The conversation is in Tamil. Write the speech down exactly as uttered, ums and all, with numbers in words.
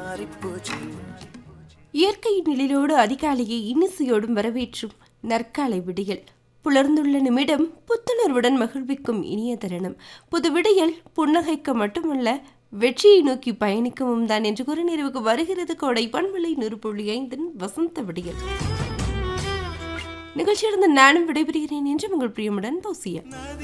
இயற்கை நிழலோடு அதிகாலையை இன்னிசையோடும் வரவேற்றும் நற்காலை விடியல். புலர்ந்துள்ள நிமிடம் புத்துணர்வுடன் மகிழ்விக்கும் இனிய தருணம். புது விடியல் புன்னகைக்க மட்டுமல்ல, வெற்றியை நோக்கி பயணிக்கவும் தான் என்று கூற நிறைவுக்கு வருகிறது கோடை பண்பலை நூறு புள்ளி ஐந்தின் வசந்த விடியல் நிகழ்ச்சியிலிருந்து நானும் விடைபெறுகிறேன் என்று உங்கள் பிரியமுடன் தோசியா.